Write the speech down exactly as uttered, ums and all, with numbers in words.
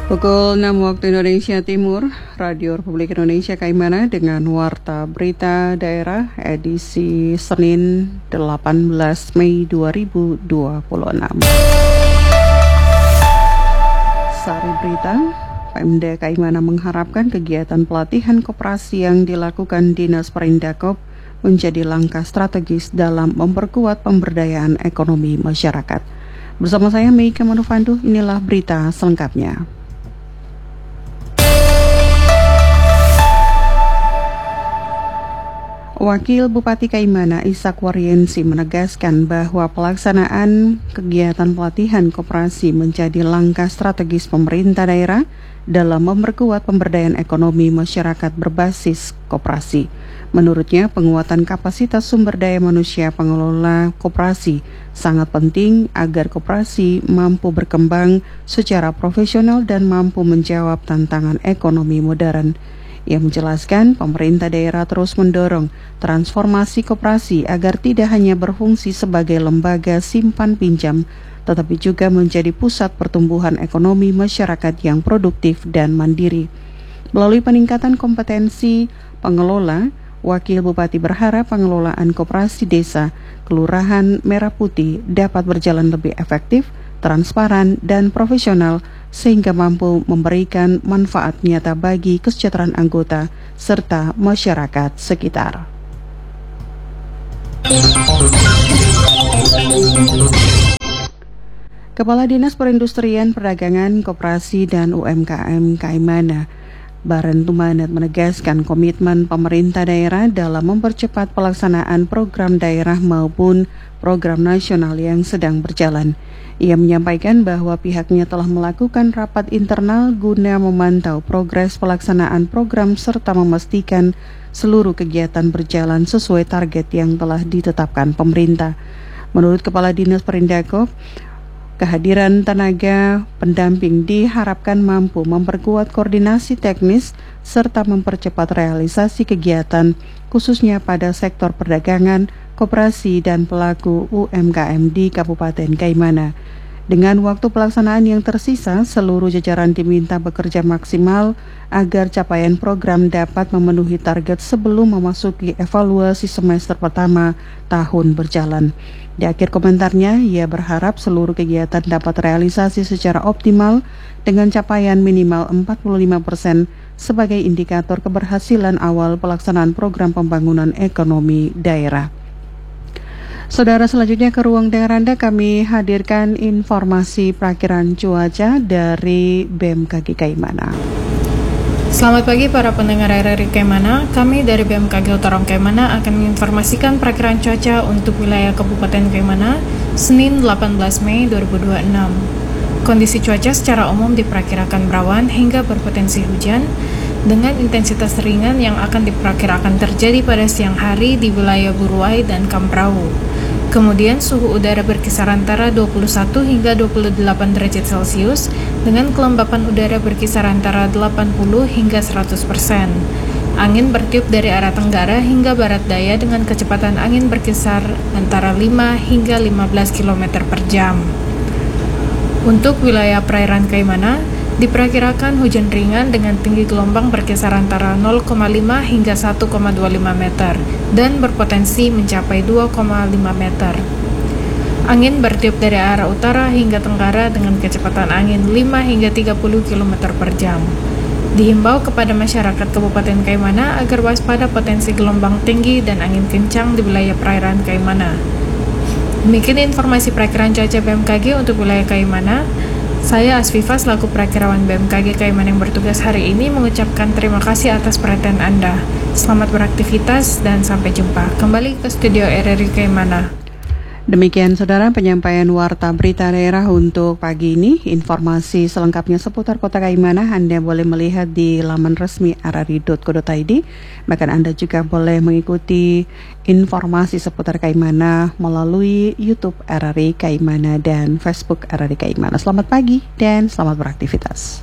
Pukul enam waktu Indonesia Timur, Radio Republik Indonesia Kaimana dengan Warta Berita Daerah edisi Senin delapan belas Mei dua ribu dua puluh enam. Sari berita, Pemda Kaimana mengharapkan kegiatan pelatihan koperasi yang dilakukan Dinas Perindakop menjadi langkah strategis dalam memperkuat pemberdayaan ekonomi masyarakat. Bersama saya Meika Manufandu, inilah berita selengkapnya. Wakil Bupati Kaimana Ishak Waryensi menegaskan bahwa pelaksanaan kegiatan pelatihan koperasi menjadi langkah strategis pemerintah daerah dalam memperkuat pemberdayaan ekonomi masyarakat berbasis koperasi. Menurutnya, penguatan kapasitas sumber daya manusia pengelola koperasi sangat penting agar koperasi mampu berkembang secara profesional dan mampu menjawab tantangan ekonomi modern. Ia menjelaskan pemerintah daerah terus mendorong transformasi koperasi agar tidak hanya berfungsi sebagai lembaga simpan pinjam, tetapi juga menjadi pusat pertumbuhan ekonomi masyarakat yang produktif dan mandiri. Melalui peningkatan kompetensi pengelola, Wakil Bupati berharap pengelolaan koperasi desa Kelurahan Merah Putih dapat berjalan lebih efektif, transparan, dan profesional sehingga mampu memberikan manfaat nyata bagi kesejahteraan anggota serta masyarakat sekitar. Kepala Dinas Perindustrian, Perdagangan, Koperasi, dan U M K M Kaimana, Baren Tumanat menegaskan komitmen pemerintah daerah dalam mempercepat pelaksanaan program daerah maupun program nasional yang sedang berjalan. Ia menyampaikan bahwa pihaknya telah melakukan rapat internal guna memantau progres pelaksanaan program serta memastikan seluruh kegiatan berjalan sesuai target yang telah ditetapkan pemerintah. Menurut Kepala Dinas Perindakop, kehadiran tenaga pendamping diharapkan mampu memperkuat koordinasi teknis serta mempercepat realisasi kegiatan khususnya pada sektor perdagangan, koperasi, dan pelaku U M K M di Kabupaten Kaimana. Dengan waktu pelaksanaan yang tersisa, seluruh jajaran diminta bekerja maksimal agar capaian program dapat memenuhi target sebelum memasuki evaluasi semester pertama tahun berjalan. Di akhir komentarnya, ia berharap seluruh kegiatan dapat realisasi secara optimal dengan capaian minimal empat puluh lima persen sebagai indikator keberhasilan awal pelaksanaan program pembangunan ekonomi daerah. Saudara, selanjutnya ke ruang dengar Anda kami hadirkan informasi perakiran cuaca dari B M K G Kaimana. Selamat pagi para pendengar R R I Kaimana, kami dari B M K G Utarong Kaimana akan menginformasikan perakiran cuaca untuk wilayah Kabupaten Kaimana Senin delapan belas Mei dua ribu dua puluh enam. Kondisi cuaca secara umum diperkirakan berawan hingga berpotensi hujan dengan intensitas ringan yang akan diperkirakan terjadi pada siang hari di wilayah Buruai dan Kamprau. Kemudian suhu udara berkisar antara dua puluh satu hingga dua puluh delapan derajat Celcius dengan kelembapan udara berkisar antara delapan puluh hingga seratus persen. Angin bertiup dari arah tenggara hingga barat daya dengan kecepatan angin berkisar antara lima hingga lima belas kilometer per jam. Untuk wilayah perairan Kaimana, diperkirakan hujan ringan dengan tinggi gelombang berkisar antara nol koma lima hingga satu koma dua lima meter dan berpotensi mencapai dua koma lima meter. Angin bertiup dari arah utara hingga tenggara dengan kecepatan angin lima hingga tiga puluh kilometer per jam. Dihimbau kepada masyarakat Kabupaten Kaimana agar waspada potensi gelombang tinggi dan angin kencang di wilayah perairan Kaimana. Demikian informasi perakiran cuaca B M K G untuk wilayah Kaimana. Saya Asfifa selaku perakirawan B M K G Kaimana yang bertugas hari ini mengucapkan terima kasih atas perhatian Anda. Selamat beraktivitas dan sampai jumpa. Kembali ke studio R R I Kaimana. Demikian saudara penyampaian warta berita daerah untuk pagi ini. Informasi selengkapnya seputar Kota Kaimana Anda boleh melihat di laman resmi r r i dot co dot i d. Bahkan Anda juga boleh mengikuti informasi seputar Kaimana melalui YouTube R R I Kaimana dan Facebook R R I Kaimana. Selamat pagi dan selamat beraktivitas.